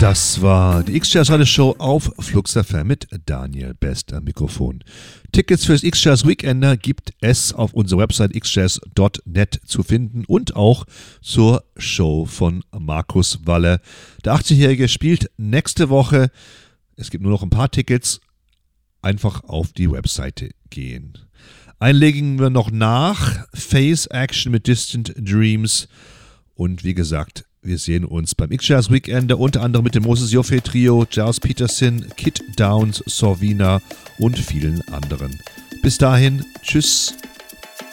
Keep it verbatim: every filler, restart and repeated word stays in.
Das war die X-Jazz Radio Show auf Flux F M mit Daniel Best am Mikrofon. Tickets fürs X-Jazz Weekender gibt es auf unserer Website x jazz punkt net zu finden und auch zur Show von Markus Walle. Der achtzigjährige spielt nächste Woche. Es gibt nur noch ein paar Tickets. Einfach auf die Webseite gehen. Einlegen wir noch nach. Phase Action mit Distant Dreams. Und wie gesagt, wir sehen uns beim X-Jazz Weekender, unter anderem mit dem Moses Joffe Trio, Giles Peterson, Kid Downs, Sorvina und vielen anderen. Bis dahin, tschüss.